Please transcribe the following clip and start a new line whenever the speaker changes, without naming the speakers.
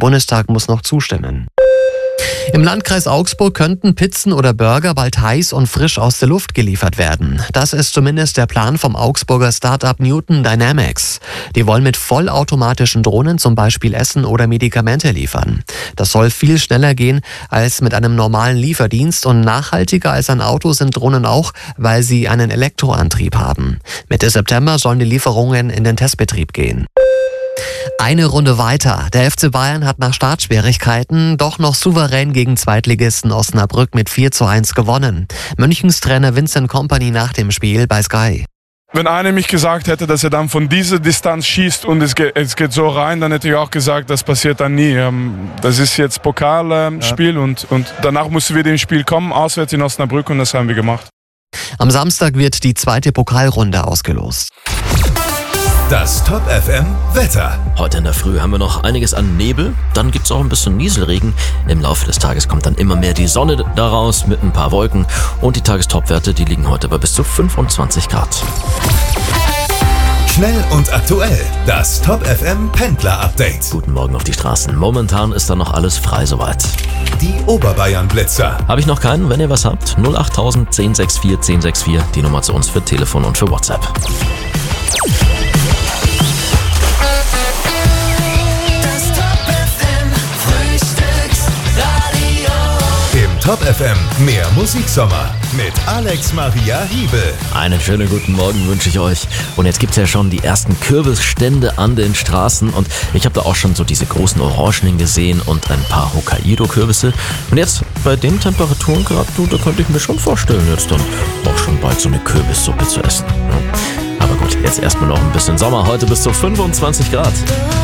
Bundestag muss noch zustimmen. Im Landkreis Augsburg könnten Pizzen oder Burger bald heiß und frisch aus der Luft geliefert werden. Das ist zumindest der Plan vom Augsburger Startup Newton Dynamics. Die wollen mit vollautomatischen Drohnen zum Beispiel Essen oder Medikamente liefern. Das soll viel schneller gehen als mit einem normalen Lieferdienst und nachhaltiger als ein Auto sind Drohnen auch, weil sie einen Elektroantrieb haben. Mitte September sollen die Lieferungen in den Testbetrieb gehen. Eine Runde weiter. Der FC Bayern hat nach Startschwierigkeiten doch noch souverän gegen Zweitligisten Osnabrück mit 4:1 gewonnen. Münchens Trainer Vincent Kompany nach dem Spiel bei Sky.
Wenn einer mich gesagt hätte, dass er dann von dieser Distanz schießt und es geht so rein, dann hätte ich auch gesagt, das passiert dann nie. Das ist jetzt Pokalspiel und danach mussten wir dem Spiel kommen, auswärts in Osnabrück, und das haben wir gemacht.
Am Samstag wird die zweite Pokalrunde ausgelost.
Das Top FM Wetter.
Heute in der Früh haben wir noch einiges an Nebel, dann gibt es auch ein bisschen Nieselregen. Im Laufe des Tages kommt dann immer mehr die Sonne daraus mit ein paar Wolken und die Tagestopwerte, die liegen heute bei bis zu 25 Grad.
Schnell und aktuell, das Top FM Pendler Update.
Guten Morgen auf die Straßen. Momentan ist da noch alles frei soweit.
Die Oberbayern Blitzer.
Habe ich noch keinen? Wenn ihr was habt, 08000 1064 1064, die Nummer zu uns für Telefon und für WhatsApp.
Top FM, mehr Musiksommer mit Alex Maria Hiebel.
Einen schönen guten Morgen wünsche ich euch. Und jetzt gibt es ja schon die ersten Kürbisstände an den Straßen. Und ich habe da auch schon so diese großen Orangenen gesehen und ein paar Hokkaido-Kürbisse. Und jetzt bei den Temperaturen gerade, da könnte ich mir schon vorstellen, jetzt dann auch schon bald so eine Kürbissuppe zu essen. Aber gut, jetzt erstmal noch ein bisschen Sommer. Heute bis zu 25 Grad.